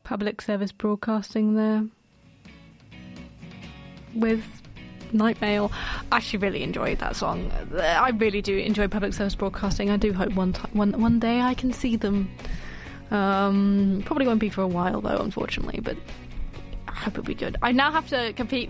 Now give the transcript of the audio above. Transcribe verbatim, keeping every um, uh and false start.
public service broadcasting there with Night Mail. I actually really enjoyed that song. I really do enjoy public service broadcasting. I do hope one time, one one day I can see them. Um, probably won't be for a while though, unfortunately, but I hope it'll be good. I now have to compete